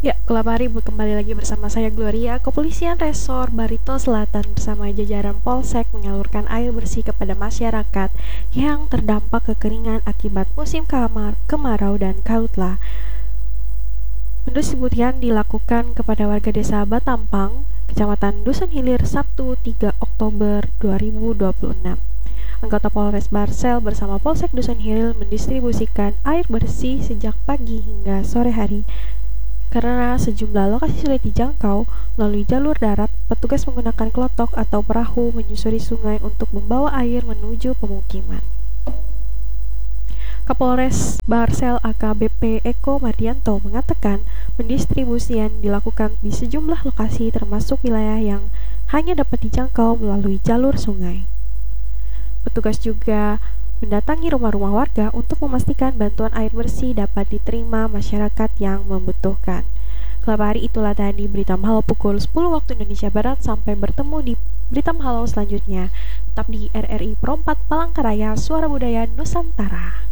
Ya, Kelapa Hari kembali lagi bersama saya Gloria. Kepolisian Resor Barito Selatan bersama jajaran Polsek menyalurkan air bersih kepada masyarakat yang terdampak kekeringan akibat musim kemarau dan karhutla. Pendistribusian dilakukan kepada warga desa Batampang, Kecamatan Dusun Hilir, Sabtu 3 Oktober 2026. Anggota Polres Barsel bersama Polsek Dusun Hilir mendistribusikan air bersih sejak pagi hingga sore hari. Karena sejumlah lokasi sulit dijangkau melalui jalur darat, petugas menggunakan klotok atau perahu menyusuri sungai untuk membawa air menuju pemukiman. Kapolres Barsel AKBP Eko Mardianto mengatakan pendistribusian dilakukan di sejumlah lokasi termasuk wilayah yang hanya dapat dijangkau melalui jalur sungai. Petugas juga mendatangi rumah-rumah warga untuk memastikan bantuan air bersih dapat diterima masyarakat yang membutuhkan. Kelapa Hari itulah tadi berita Mahalo pukul 10 waktu Indonesia Barat. Sampai bertemu di berita Mahalo selanjutnya. Tetap di RRI Pro 4 Palangkaraya, Suara Budaya Nusantara.